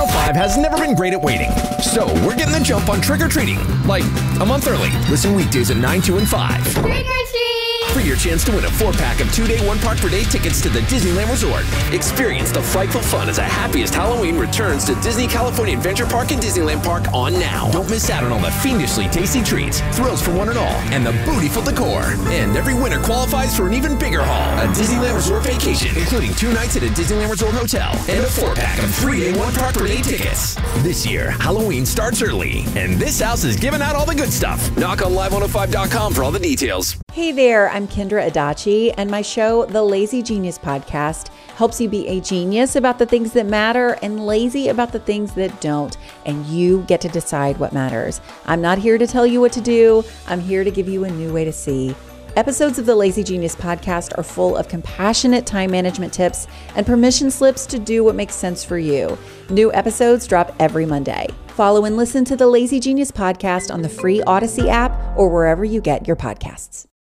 105 has never been great at waiting. So we're getting the jump on trick-or-treating, like a month early. Listen weekdays at 9, 2, and 5. Trick-or-treat! For your chance to win a 4-pack of 2-day, 1-park-per-day tickets to the Disneyland Resort. Experience the frightful fun as a Happiest Halloween returns to Disney California Adventure Park and Disneyland Park on now. Don't miss out on all the fiendishly tasty treats, thrills for one and all, and the bootyful decor. And every winner qualifies for an even bigger haul, a Disneyland Resort vacation, including 2 nights at a Disneyland Resort hotel and a 4-pack of 3-day, 1-park-per-day tickets. This year, Halloween starts early, and this house is giving out all the good stuff. Knock on live105.com for all the details. Hey there, I'm Kendra Adachi, and my show, The Lazy Genius Podcast, helps you be a genius about the things that matter and lazy about the things that don't, and you get to decide what matters. I'm not here to tell you what to do. I'm here to give you a new way to see. Episodes of the Lazy Genius Podcast are full of compassionate time management tips and permission slips to do what makes sense for you. New episodes drop every Monday. Follow and listen to the Lazy Genius Podcast on the free Odyssey app or wherever you get your podcasts.